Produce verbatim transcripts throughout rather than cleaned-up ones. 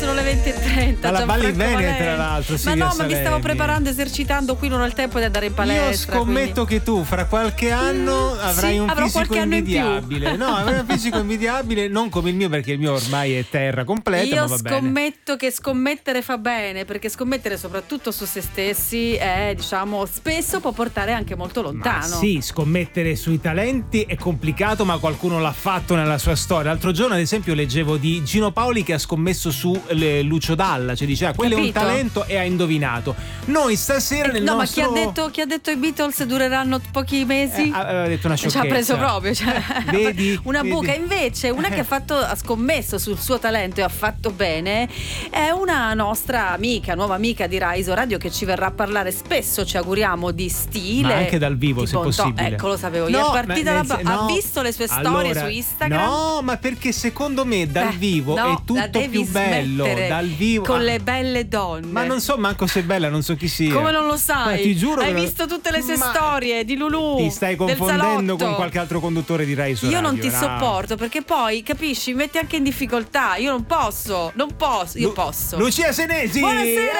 sono le venti e trenta. Alla Gianfranco Balli bene, Valenti. tra l'altro, Ma Silvia no, ma mi stavo Salerni. preparando, esercitando, qui non ho il tempo di andare in palestra. Io scommetto quindi... che tu fra qualche anno avrai sì, un avrò fisico qualche anno in più. invidiabile. No, avrai un fisico invidiabile, non come il mio, perché il mio ormai è terra completa. Io ma va bene. scommetto che scommettere fa bene, perché scommettere soprattutto su se stessi è, diciamo, spesso può portare anche molto lontano. Ma sì, scommettere sui talenti è complicato, ma qualcuno l'ha fatto nella sua storia. L'altro giorno, ad esempio, leggevo di Gino Paoli che ha scommesso su le Lucio Dalla, cioè diceva quello Capito? è un talento e ha indovinato. Noi stasera Eh, nel no, nostro... ma chi ha detto chi ha detto i Beatles dureranno pochi mesi? Eh, aveva detto una Ci sciocchezza. ha preso proprio, cioè, Vedi? una Vedi? buca. Invece una che ha fatto ha scommesso sul suo talento e ha fatto bene è una nostra amica, nuova amica di Raiso Radio, che ci verrà a parlare spesso, ci auguriamo, di stile, Ma anche dal vivo, di se bontà. possibile. Ecco, lo sapevo io. No, È partita ma- da nel- ha no. visto le sue storie Allora, su Instagram? No, ma perché secondo me dal Beh, vivo no, è la tutto devi più bello. smettere Dal vivo con ah, le belle donne. Ma non so manco se è bella, non so chi sia. Come non lo sai? Ma ti giuro Hai che non- visto tutte le sue Ma storie di Lulù? Ti stai del confondendo salotto? con qualche altro conduttore di Rai su Io Radio, non ti no? sopporto, perché poi, capisci, mi metti anche in difficoltà. Io non posso, non posso, io Lu- posso. Lucia Senesi! Buonasera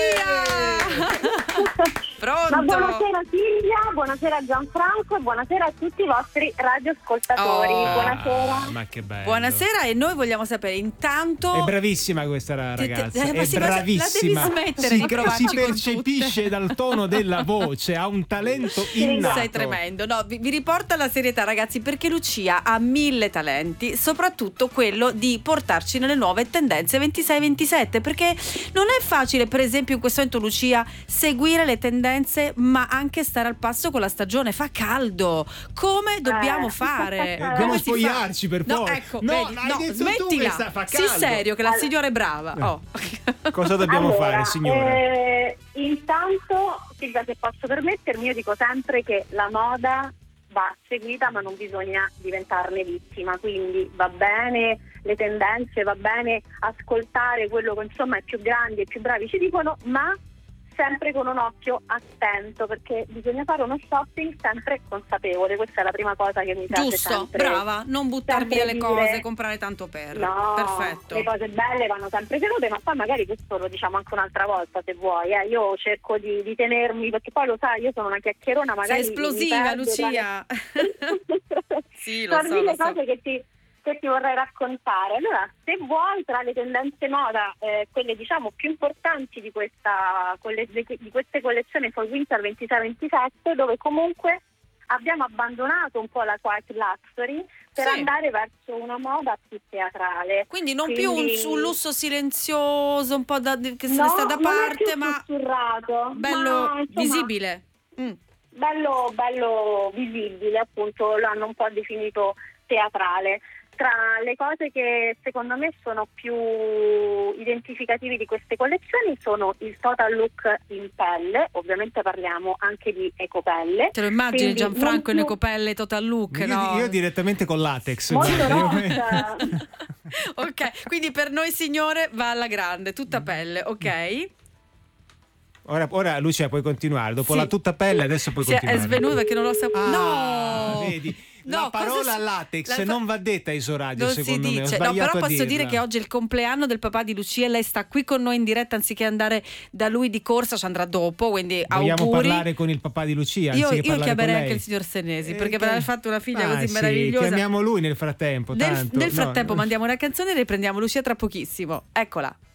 Eh! Lucia! Pronto? Ma buonasera Silvia, buonasera Gianfranco e buonasera a tutti i vostri radioascoltatori. Oh. Buonasera. Ah, ma che bello. Buonasera, e noi vogliamo sapere intanto. È bravissima questa Te- te- ragazza, eh, ma è sì, ma la devi bravissima. smettere si, di provarci si con percepisce tutte. dal tono della voce, ha un talento Sì, innato. Sei tremendo. No, vi, vi riporto alla serietà, ragazzi, perché Lucia ha mille talenti, soprattutto quello di portarci nelle nuove tendenze ventisei ventisette, perché non è facile, per esempio in questo momento, Lucia, seguire le tendenze ma anche stare al passo con la stagione. Fa caldo, come dobbiamo Eh. fare? Eh, Come dobbiamo si fa? spogliarci, per No, forza. ecco, No, vedi, l'hai no, detto tu smettila. che sta- fa Sii caldo. serio che la Allora- signora è brava. Oh. Cosa dobbiamo Allora, fare, signora? eh, intanto, Silvia, se posso permettermi, io dico sempre che la moda va seguita, ma non bisogna diventarne vittima, quindi va bene le tendenze, va bene ascoltare quello che insomma i più grandi e i più bravi ci dicono, ma sempre con un occhio attento, perché bisogna fare uno shopping sempre consapevole. Questa è la prima cosa che mi piace Giusto, sempre. brava, non buttare sempre via le dire- cose, comprare tanto per. No, Perfetto. le cose belle vanno sempre tenute, ma poi magari questo lo diciamo anche un'altra volta se vuoi. Eh. Io cerco di, di tenermi, perché poi lo sai, io sono una chiacchierona, magari Sei mi esplosiva, perdo Lucia. tra- Sì, lo tra so, mille lo so. cose che ti, che ti vorrei raccontare. Allora, se vuoi, tra le tendenze moda, eh, quelle diciamo più importanti di questa colle- di queste collezioni Fall Winter ventisei ventisette, dove comunque abbiamo abbandonato un po' la quiet luxury per Sì. andare verso una moda più teatrale. Quindi non Quindi- più un, un lusso silenzioso, un po' da, che se No, ne sta da non è parte, più ma sussurrato, bello ma, insomma, visibile. Mm. bello, bello visibile, appunto, lo hanno un po' definito teatrale. Tra le cose che secondo me sono più identificativi di queste collezioni sono il total look in pelle, ovviamente parliamo anche di ecopelle. Te lo immagini Quindi Gianfranco in non più- ecopelle total look, Io, no? io direttamente con latex. Molto guarda, io- rosa. Ok, quindi per noi signore va alla grande, tutta pelle, ok? Ora, ora Lucia puoi continuare. Dopo Sì. la tutta pelle adesso puoi Si è, è continuare. svenuta perché non lo sapevo. Ah, no! vedi? No, la parola cosa si- latex la fa- non va detta ai suoi radio, Non si secondo me. Ho dice, no, sbagliato però a posso dire dirla. che oggi è il compleanno del papà di Lucia e lei sta qui con noi in diretta anziché andare da lui di corsa, ci andrà dopo, quindi Vogliamo auguri. parlare con il papà di Lucia? Io, anziché io parlare chiamerei con anche lei? il signor Senesi, Eh, perché che- per aver fatto una figlia Ah, così sì, meravigliosa. chiamiamo lui nel frattempo. Nel, tanto. nel No, frattempo no. mandiamo una canzone e riprendiamo Lucia tra pochissimo. Eccola.